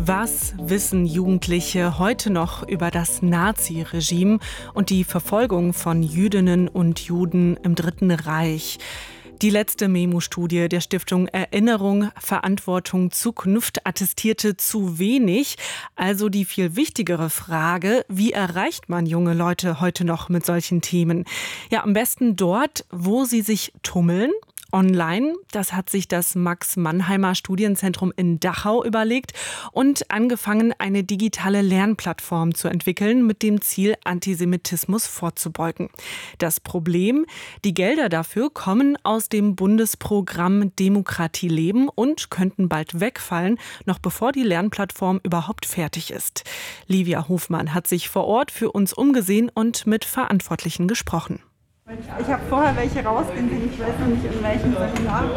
Was wissen Jugendliche heute noch über das Nazi-Regime und die Verfolgung von Jüdinnen und Juden im Dritten Reich? Die letzte Memo-Studie der Stiftung Erinnerung, Verantwortung, Zukunft attestierte zu wenig. Also die viel wichtigere Frage, wie erreicht man junge Leute heute noch mit solchen Themen? Ja, am besten dort, wo sie sich tummeln. Online, das hat sich das Max-Mannheimer Studienzentrum in Dachau überlegt und angefangen, eine digitale Lernplattform zu entwickeln, mit dem Ziel, Antisemitismus vorzubeugen. Das Problem, die Gelder dafür kommen aus dem Bundesprogramm Demokratie leben und könnten bald wegfallen, noch bevor die Lernplattform überhaupt fertig ist. Livia Hofmann hat sich vor Ort für uns umgesehen und mit Verantwortlichen gesprochen. Ich habe vorher welche rausgehen sehen, ich weiß noch nicht, in welchem Seminar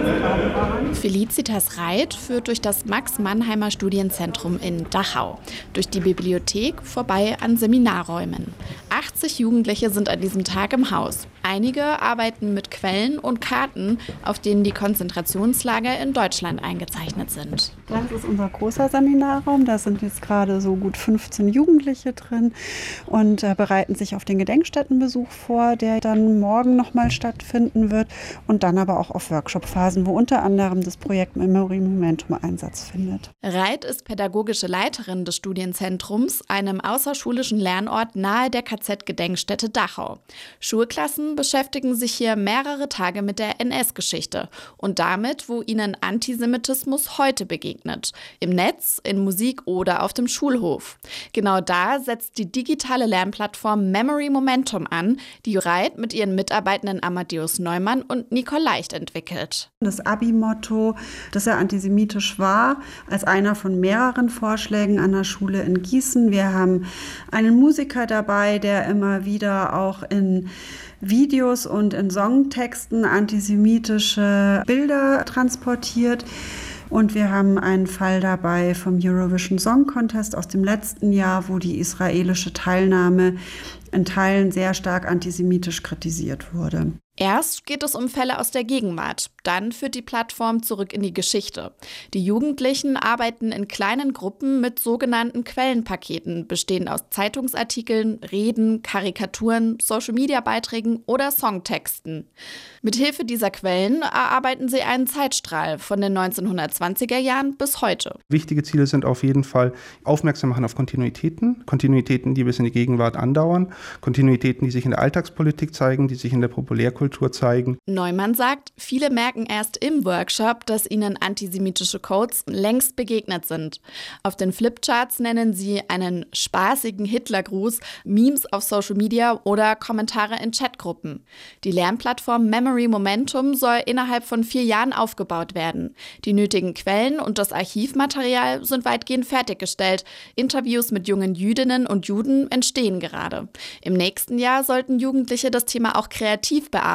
waren. Felicitas Reit führt durch das Max-Mannheimer Studienzentrum in Dachau, durch die Bibliothek vorbei an Seminarräumen. 80 Jugendliche sind an diesem Tag im Haus. Einige arbeiten mit Quellen und Karten, auf denen die Konzentrationslager in Deutschland eingezeichnet sind. Das ist unser großer Seminarraum, da sind jetzt gerade so gut 15 Jugendliche drin und bereiten sich auf den Gedenkstättenbesuch vor, der dann morgen nochmal stattfinden wird und dann aber auch auf Workshop-Phasen, wo unter anderem das Projekt Memory Momentum Einsatz findet. Reit ist pädagogische Leiterin des Studienzentrums, einem außerschulischen Lernort nahe der KZ-Gedenkstätte Dachau. Schulklassen beschäftigen sich hier mehrere Tage mit der NS-Geschichte und damit, wo ihnen Antisemitismus heute begegnet. Im Netz, in Musik oder auf dem Schulhof. Genau da setzt die digitale Lernplattform Memory Momentum an, die Reit mit ihren Mitarbeitenden Amadeus Neumann und Nicole Leicht entwickelt. Das Abi-Motto, dass er antisemitisch war, als einer von mehreren Vorschlägen an der Schule in Gießen. Wir haben einen Musiker dabei, der immer wieder auch in Videos und in Songtexten antisemitische Bilder transportiert. Und wir haben einen Fall dabei vom Eurovision Song Contest aus dem letzten Jahr, wo die israelische Teilnahme in Teilen sehr stark antisemitisch kritisiert wurde. Erst geht es um Fälle aus der Gegenwart, dann führt die Plattform zurück in die Geschichte. Die Jugendlichen arbeiten in kleinen Gruppen mit sogenannten Quellenpaketen, bestehend aus Zeitungsartikeln, Reden, Karikaturen, Social-Media-Beiträgen oder Songtexten. Mithilfe dieser Quellen erarbeiten sie einen Zeitstrahl von den 1920er Jahren bis heute. Wichtige Ziele sind auf jeden Fall aufmerksam machen auf Kontinuitäten, die bis in die Gegenwart andauern, Kontinuitäten, die sich in der Alltagspolitik zeigen, die sich in der Populärkultur zeigen. Neumann sagt, viele merken erst im Workshop, dass ihnen antisemitische Codes längst begegnet sind. Auf den Flipcharts nennen sie einen spaßigen Hitlergruß, Memes auf Social Media oder Kommentare in Chatgruppen. Die Lernplattform Memory Momentum soll innerhalb von 4 Jahren aufgebaut werden. Die nötigen Quellen und das Archivmaterial sind weitgehend fertiggestellt. Interviews mit jungen Jüdinnen und Juden entstehen gerade. Im nächsten Jahr sollten Jugendliche das Thema auch kreativ bearbeiten.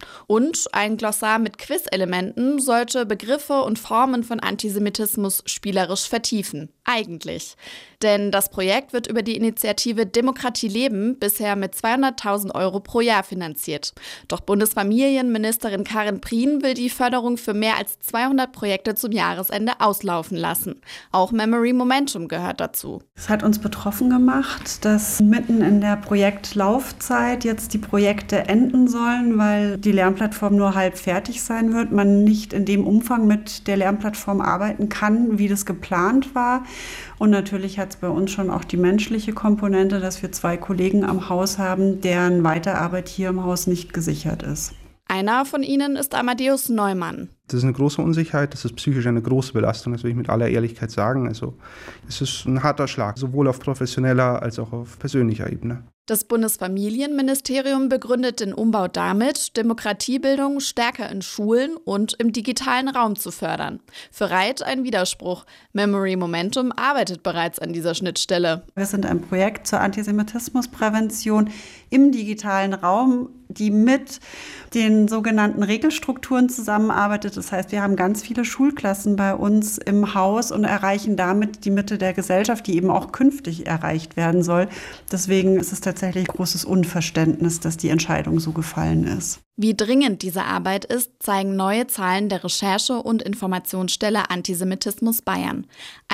Und ein Glossar mit Quiz-Elementen sollte Begriffe und Formen von Antisemitismus spielerisch vertiefen. Eigentlich. Denn das Projekt wird über die Initiative Demokratie leben bisher mit 200.000 € pro Jahr finanziert. Doch Bundesfamilienministerin Karin Prien will die Förderung für mehr als 200 Projekte zum Jahresende auslaufen lassen. Auch Memory Momentum gehört dazu. Es hat uns betroffen gemacht, dass mitten in der Projektlaufzeit jetzt die Projekte enden sollen, weil die Lernplattform nur halb fertig sein wird, man nicht in dem Umfang mit der Lernplattform arbeiten kann, wie das geplant war. Und natürlich hat es bei uns schon auch die menschliche Komponente, dass wir 2 Kollegen am Haus haben, deren Weiterarbeit hier im Haus nicht gesichert ist. Einer von ihnen ist Amadeus Neumann. Das ist eine große Unsicherheit, das ist psychisch eine große Belastung, das will ich mit aller Ehrlichkeit sagen. Also es ist ein harter Schlag, sowohl auf professioneller als auch auf persönlicher Ebene. Das Bundesfamilienministerium begründet den Umbau damit, Demokratiebildung stärker in Schulen und im digitalen Raum zu fördern. Für Reit ein Widerspruch. Memory Momentum arbeitet bereits an dieser Schnittstelle. Wir sind ein Projekt zur Antisemitismusprävention im digitalen Raum, die mit den sogenannten Regelstrukturen zusammenarbeitet. Das heißt, wir haben ganz viele Schulklassen bei uns im Haus und erreichen damit die Mitte der Gesellschaft, die eben auch künftig erreicht werden soll. Deswegen ist es tatsächlich großes Unverständnis, dass die Entscheidung so gefallen ist. Wie dringend diese Arbeit ist, zeigen neue Zahlen der Recherche- und Informationsstelle Antisemitismus Bayern.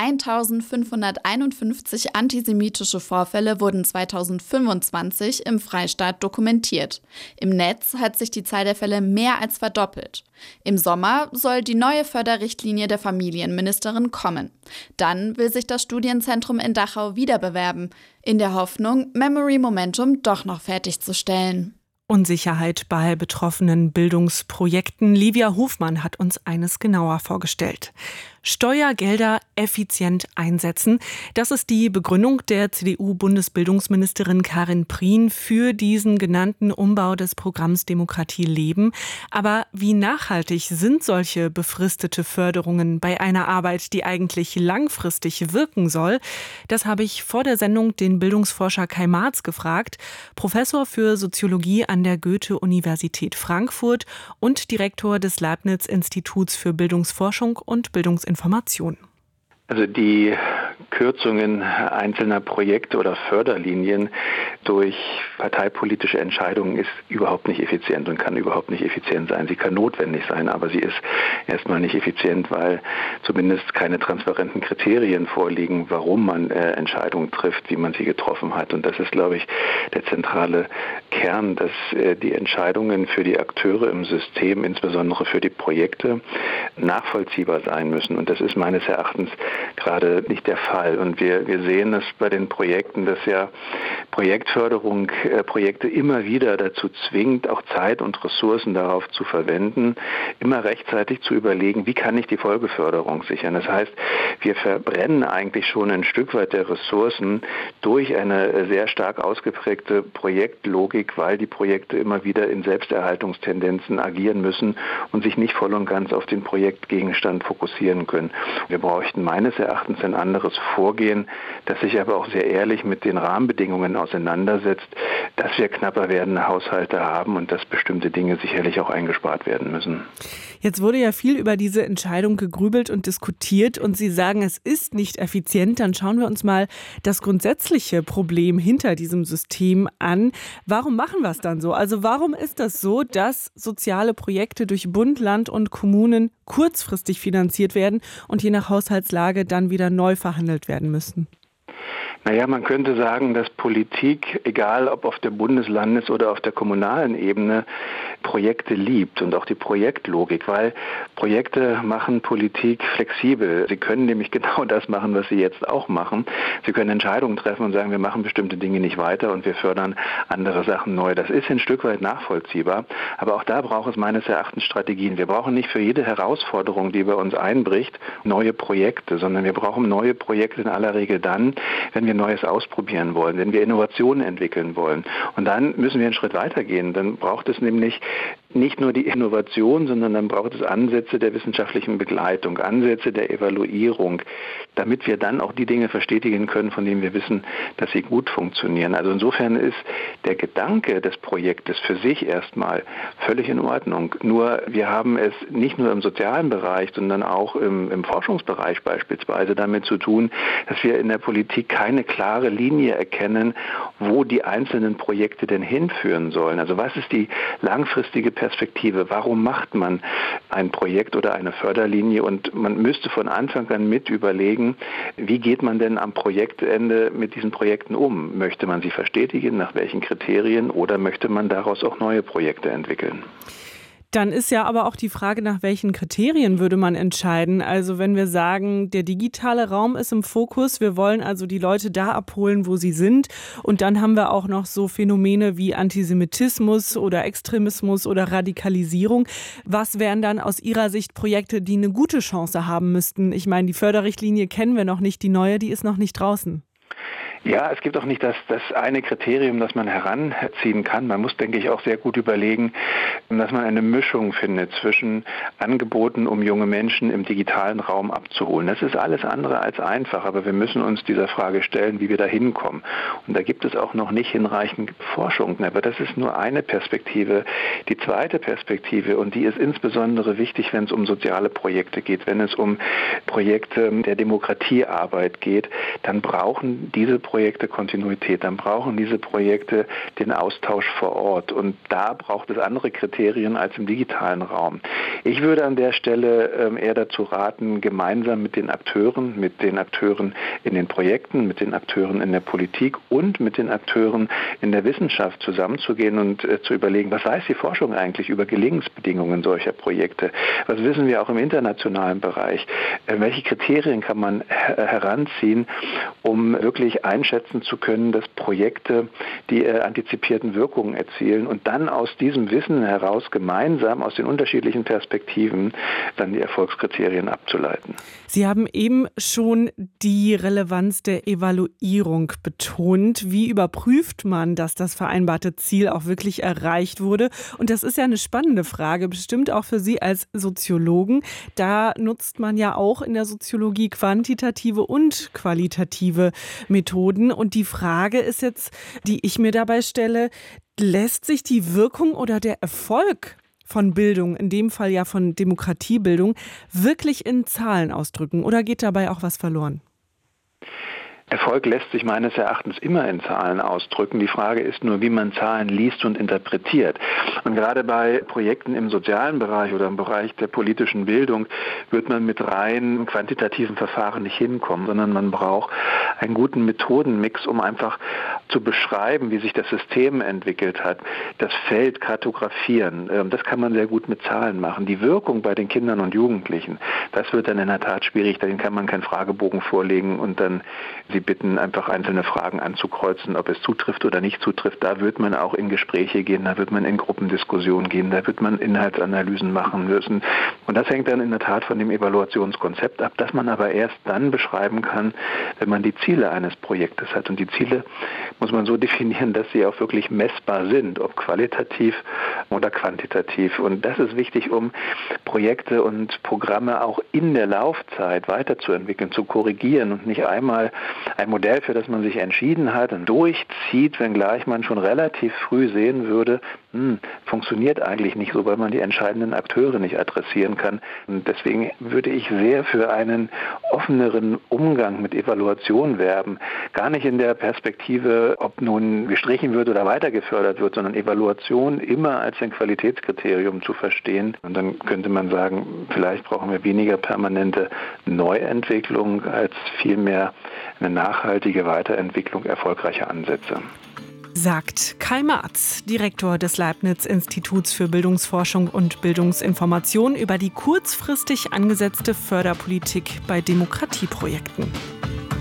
1551 antisemitische Vorfälle wurden 2025 im Freistaat dokumentiert. Im Netz hat sich die Zahl der Fälle mehr als verdoppelt. Im Sommer soll die neue Förderrichtlinie der Familienministerin kommen. Dann will sich das Studienzentrum in Dachau wieder bewerben, in der Hoffnung, Memory Momentum doch noch fertigzustellen. Unsicherheit bei betroffenen Bildungsprojekten. Livia Hofmann hat uns eines genauer vorgestellt. Steuergelder effizient einsetzen. Das ist die Begründung der CDU-Bundesbildungsministerin Karin Prien für diesen genannten Umbau des Programms Demokratie leben. Aber wie nachhaltig sind solche befristete Förderungen bei einer Arbeit, die eigentlich langfristig wirken soll? Das habe ich vor der Sendung den Bildungsforscher Kai Marz gefragt, Professor für Soziologie an der Goethe-Universität Frankfurt und Direktor des Leibniz-Instituts für Bildungsforschung und Bildungsinformation. Also die Kürzungen einzelner Projekte oder Förderlinien durch parteipolitische Entscheidungen ist überhaupt nicht effizient und kann überhaupt nicht effizient sein. Sie kann notwendig sein, aber sie ist erstmal nicht effizient, weil zumindest keine transparenten Kriterien vorliegen, warum man Entscheidungen trifft, wie man sie getroffen hat. Und das ist, glaube ich, der zentrale Kern, dass die Entscheidungen für die Akteure im System, insbesondere für die Projekte, nachvollziehbar sein müssen. Und das ist meines Erachtens gerade nicht der Fall. Und wir sehen es bei den Projekten, dass ja Projektförderung Projekte immer wieder dazu zwingt, auch Zeit und Ressourcen darauf zu verwenden, immer rechtzeitig zu überlegen, wie kann ich die Folgeförderung sichern. Das heißt, wir verbrennen eigentlich schon ein Stück weit der Ressourcen durch eine sehr stark ausgeprägte Projektlogik, weil die Projekte immer wieder in Selbsterhaltungstendenzen agieren müssen und sich nicht voll und ganz auf den Projektgegenstand fokussieren können. Wir bräuchten meines Erachtens ein anderes Vorgehen, das sich aber auch sehr ehrlich mit den Rahmenbedingungen auseinandersetzt, dass wir knapper werdende Haushalte haben und dass bestimmte Dinge sicherlich auch eingespart werden müssen. Jetzt wurde ja viel über diese Entscheidung gegrübelt und diskutiert und Sie sagen, es ist nicht effizient. Dann schauen wir uns mal das grundsätzliche Problem hinter diesem System an. Warum machen wir es dann so? Also warum ist das so, dass soziale Projekte durch Bund, Land und Kommunen kurzfristig finanziert werden und je nach Haushaltslage dann wieder neu verhandelt werden müssen? Naja, man könnte sagen, dass Politik, egal ob auf der Bundeslandes- oder auf der kommunalen Ebene, Projekte liebt und auch die Projektlogik, weil Projekte machen Politik flexibel. Sie können nämlich genau das machen, was sie jetzt auch machen. Sie können Entscheidungen treffen und sagen, wir machen bestimmte Dinge nicht weiter und wir fördern andere Sachen neu. Das ist ein Stück weit nachvollziehbar, aber auch da braucht es meines Erachtens Strategien. Wir brauchen nicht für jede Herausforderung, die bei uns einbricht, neue Projekte, sondern wir brauchen neue Projekte in aller Regel dann, wenn wir Neues ausprobieren wollen, wenn wir Innovationen entwickeln wollen. Und dann müssen wir einen Schritt weiter gehen. Dann braucht es nämlich nicht nur die Innovation, sondern dann braucht es Ansätze der wissenschaftlichen Begleitung, Ansätze der Evaluierung, damit wir dann auch die Dinge verstetigen können, von denen wir wissen, dass sie gut funktionieren. Also insofern ist der Gedanke des Projektes für sich erstmal völlig in Ordnung. Nur wir haben es nicht nur im sozialen Bereich, sondern auch im Forschungsbereich beispielsweise damit zu tun, dass wir in der Politik keine klare Linie erkennen, wo die einzelnen Projekte denn hinführen sollen. Also was ist die langfristige Perspektive? Warum macht man ein Projekt oder eine Förderlinie? Und man müsste von Anfang an mit überlegen, wie geht man denn am Projektende mit diesen Projekten um? Möchte man sie verstetigen? Nach welchen Kriterien? Oder möchte man daraus auch neue Projekte entwickeln? Dann ist ja aber auch die Frage, nach welchen Kriterien würde man entscheiden. Also wenn wir sagen, der digitale Raum ist im Fokus, wir wollen also die Leute da abholen, wo sie sind. Und dann haben wir auch noch so Phänomene wie Antisemitismus oder Extremismus oder Radikalisierung. Was wären dann aus Ihrer Sicht Projekte, die eine gute Chance haben müssten? Ich meine, die Förderrichtlinie kennen wir noch nicht, die neue, die ist noch nicht draußen. Ja, es gibt auch nicht das eine Kriterium, das man heranziehen kann. Man muss, denke ich, auch sehr gut überlegen, dass man eine Mischung findet zwischen Angeboten, um junge Menschen im digitalen Raum abzuholen. Das ist alles andere als einfach, aber wir müssen uns dieser Frage stellen, wie wir da hinkommen. Und da gibt es auch noch nicht hinreichend Forschung, aber das ist nur eine Perspektive. Die zweite Perspektive, und die ist insbesondere wichtig, wenn es um soziale Projekte geht, wenn es um Projekte der Demokratiearbeit geht, dann brauchen diese Projekte Projekte Kontinuität, dann brauchen diese Projekte den Austausch vor Ort. Und da braucht es andere Kriterien als im digitalen Raum. Ich würde an der Stelle eher dazu raten, gemeinsam mit den Akteuren in den Projekten, mit den Akteuren in der Politik und mit den Akteuren in der Wissenschaft zusammenzugehen und zu überlegen, was weiß die Forschung eigentlich über Gelingensbedingungen solcher Projekte? Was wissen wir auch im internationalen Bereich? Welche Kriterien kann man heranziehen, um wirklich einschätzen zu können, dass Projekte die antizipierten Wirkungen erzielen und dann aus diesem Wissen heraus gemeinsam aus den unterschiedlichen Perspektiven dann die Erfolgskriterien abzuleiten. Sie haben eben schon die Relevanz der Evaluierung betont. Wie überprüft man, dass das vereinbarte Ziel auch wirklich erreicht wurde? Und das ist ja eine spannende Frage, bestimmt auch für Sie als Soziologen. Da nutzt man ja auch in der Soziologie quantitative und qualitative Methoden. Und die Frage ist jetzt, die ich mir dabei stelle, lässt sich die Wirkung oder der Erfolg von Bildung, in dem Fall ja von Demokratiebildung, wirklich in Zahlen ausdrücken oder geht dabei auch was verloren? Erfolg lässt sich meines Erachtens immer in Zahlen ausdrücken. Die Frage ist nur, wie man Zahlen liest und interpretiert. Und gerade bei Projekten im sozialen Bereich oder im Bereich der politischen Bildung wird man mit rein quantitativen Verfahren nicht hinkommen, sondern man braucht einen guten Methodenmix, um einfach zu beschreiben, wie sich das System entwickelt hat. Das Feld kartografieren, das kann man sehr gut mit Zahlen machen. Die Wirkung bei den Kindern und Jugendlichen, das wird dann in der Tat schwierig. Dahin kann man keinen Fragebogen vorlegen und dann Sie bitten, einfach einzelne Fragen anzukreuzen, ob es zutrifft oder nicht zutrifft. Da wird man auch in Gespräche gehen, da wird man in Gruppendiskussionen gehen, da wird man Inhaltsanalysen machen müssen. Und das hängt dann in der Tat von dem Evaluationskonzept ab, das man aber erst dann beschreiben kann, wenn man die Ziele eines Projektes hat. Und die Ziele muss man so definieren, dass sie auch wirklich messbar sind, ob qualitativ oder quantitativ. Und das ist wichtig, um Projekte und Programme auch in der Laufzeit weiterzuentwickeln, zu korrigieren und nicht einmal ein Modell, für das man sich entschieden hat und durchzieht, wenngleich man schon relativ früh sehen würde, funktioniert eigentlich nicht so, weil man die entscheidenden Akteure nicht adressieren kann. Und deswegen würde ich sehr für einen offeneren Umgang mit Evaluation werben. Gar nicht in der Perspektive, ob nun gestrichen wird oder weiter gefördert wird, sondern Evaluation immer als ein Qualitätskriterium zu verstehen. Und dann könnte man sagen, vielleicht brauchen wir weniger permanente Neuentwicklung als vielmehr eine nachhaltige Weiterentwicklung erfolgreicher Ansätze. Sagt Kai Marz, Direktor des Leibniz-Instituts für Bildungsforschung und Bildungsinformation, über die kurzfristig angesetzte Förderpolitik bei Demokratieprojekten.